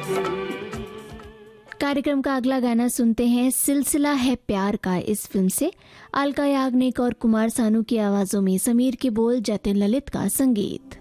कार्यक्रम का अगला गाना सुनते हैं, सिलसिला है प्यार का। इस फिल्म से अलका याग्निक और कुमार सानू की आवाजों में, समीर के बोल, जतिन ललित का संगीत।